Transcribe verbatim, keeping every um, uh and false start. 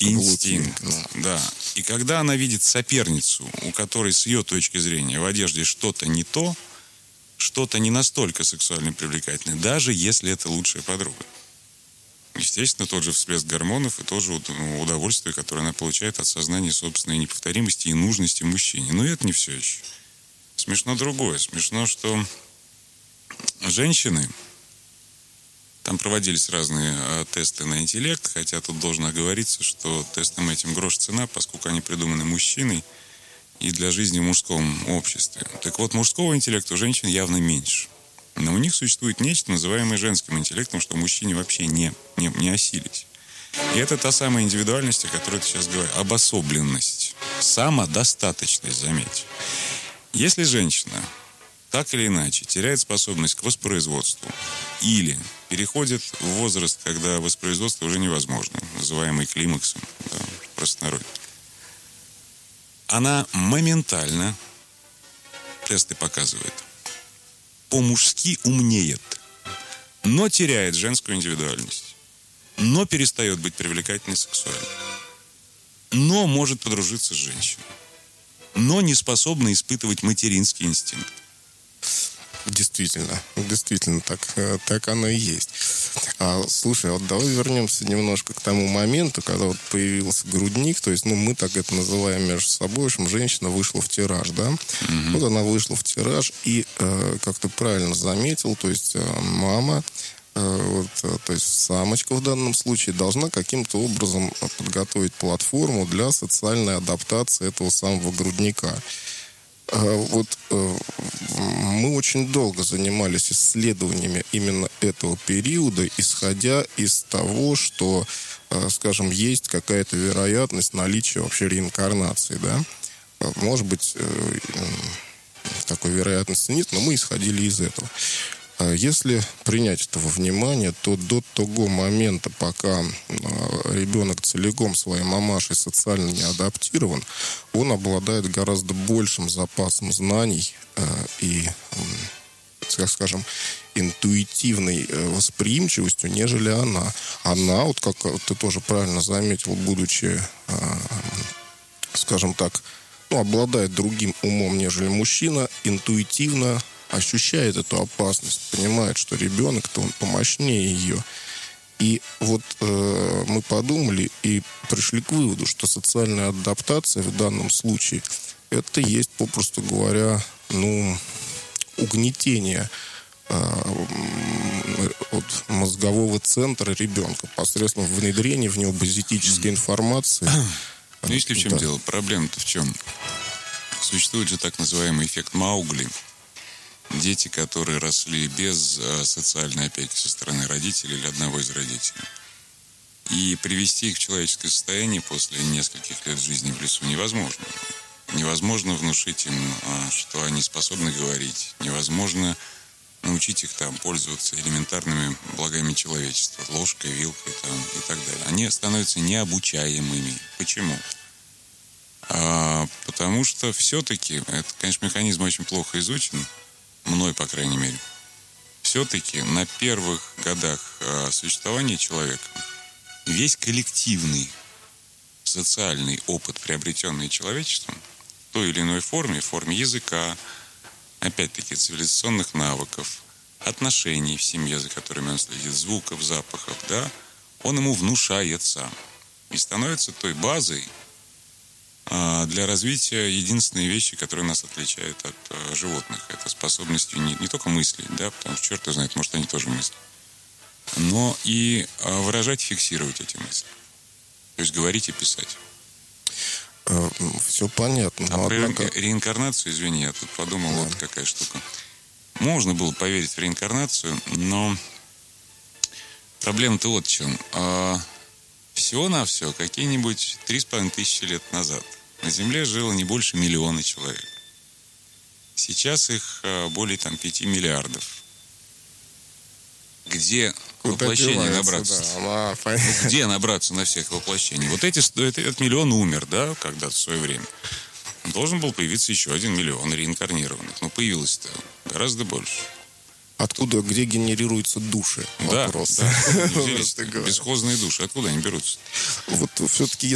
инстинкт, глубже. да. И когда она видит соперницу, у которой с ее точки зрения в одежде что-то не то, что-то не настолько сексуально привлекательное, даже если это лучшая подруга. Естественно, тот же всплеск гормонов и то же удовольствие, которое она получает от сознания собственной неповторимости и нужности мужчине. Но это не все еще. Смешно другое. Смешно, что женщины... Там проводились разные а, тесты на интеллект, хотя тут должно оговориться, что тестам этим грош цена, поскольку они придуманы мужчиной и для жизни в мужском обществе. Так вот, мужского интеллекта у женщин явно меньше. Но у них существует нечто, называемое женским интеллектом, что мужчине вообще не, не, не осилить. И это та самая индивидуальность, о которой ты сейчас говоришь, обособленность, самодостаточность, заметь. Если женщина так или иначе теряет способность к воспроизводству или переходит в возраст, когда воспроизводство уже невозможно, называемый климаксом, да, в простонародье, она моментально, тесты показывают, по-мужски умнеет, но теряет женскую индивидуальность, но перестает быть привлекательной сексуально, но может подружиться с женщиной, но не способна испытывать материнский инстинкт. Действительно, действительно, так, так оно и есть. А, слушай, вот давай вернемся немножко к тому моменту, когда вот появился грудник, то есть, ну, мы так это называем между собой, в общем, женщина вышла в тираж, да? Mm-hmm. Вот она вышла в тираж, и, э, как ты правильно заметил, то есть, э, мама, э, вот, э, то есть, самочка в данном случае должна каким-то образом подготовить платформу для социальной адаптации этого самого грудника. Вот мы очень долго занимались исследованиями именно этого периода, исходя из того, что, скажем, есть какая-то вероятность наличия вообще реинкарнации, да? Может быть, такой вероятности нет, но мы исходили из этого. Если принять это во внимание, то до того момента, пока ребенок целиком своей мамашей социально не адаптирован, он обладает гораздо большим запасом знаний и, так скажем, интуитивной восприимчивостью, нежели она. Она, вот как ты тоже правильно заметил, будучи, скажем так, ну, обладает другим умом, нежели мужчина, интуитивно ощущает эту опасность, понимает, что ребенок-то он помощнее ее. И вот э, мы подумали и пришли к выводу, что социальная адаптация в данном случае это есть, попросту говоря, ну, угнетение э, от мозгового центра ребенка посредством внедрения в него базитической информации. Ну, если в чем да. дело? Проблема-то в чем? Существует же так называемый эффект Маугли. Дети, которые росли без а, социальной опеки со стороны родителей или одного из родителей. И привести их в человеческое состояние после нескольких лет жизни в лесу невозможно. Невозможно внушить им, а, что они способны говорить. Невозможно научить их там пользоваться элементарными благами человечества. Ложкой, вилкой там, и так далее. Они становятся необучаемыми. Почему? А, потому что все-таки, это, конечно, механизм очень плохо изучен, мной, по крайней мере, все-таки на первых годах э, существования человека весь коллективный социальный опыт, приобретенный человечеством, в той или иной форме, в форме языка, опять-таки цивилизационных навыков, отношений в семье, за которыми он следит, звуков, запахов, да, он ему внушается и становится той базой для развития единственной вещи, которая нас отличает от э, животных. Это способностью не, не только мыслить, да, потому что черт его знает, может, они тоже мыслят, но и э, выражать, фиксировать эти мысли. То есть говорить и писать. Все понятно. А про однако... реинкарнацию, извини, я тут подумал, да. Вот какая штука. Можно было поверить в реинкарнацию, но проблема-то вот в чем. А, всего-навсего какие-нибудь три с половиной тысячи лет назад на Земле жило не больше миллиона человек. Сейчас их а, более там пяти миллиардов. Где воплощение набраться? Да, она... Где набраться на всех воплощений? Вот эти, этот миллион умер, да, когда-то в свое время. Должен был появиться еще один миллион реинкарнированных. Но появилось-то гораздо больше. Откуда, где генерируются души? Да, вопрос. Да, бесхозные души. Откуда они берутся? Вот все-таки